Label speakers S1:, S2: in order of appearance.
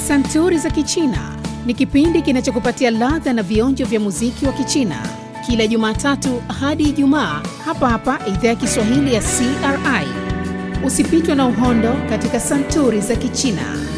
S1: Santuri za Kichina ni kipindi kinachokupatia ladha na vionjo vya muziki wa Kichina kila Jumatatu hadi Ijumaa hapa hapa Idhaa ya Kiswahili ya CRI. Usipitwe na uhondo katika Santuri za Kichina.